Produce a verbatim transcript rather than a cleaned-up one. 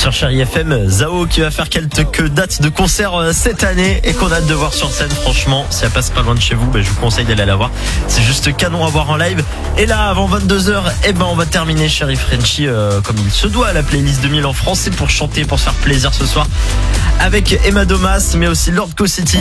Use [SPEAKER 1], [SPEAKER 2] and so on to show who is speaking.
[SPEAKER 1] Sur Chérie F M, Zao qui va faire quelques dates de concert cette année et qu'on a hâte de voir sur scène. Franchement, si elle passe pas loin de chez vous, ben, je vous conseille d'aller la voir. C'est juste canon à voir en live. Et là, avant vingt-deux heures, eh ben, on va terminer Chérie Frenchie euh, comme il se doit à la playlist deux mille en français pour chanter, pour se faire plaisir ce soir avec Emma Domas, mais aussi Lord Co City.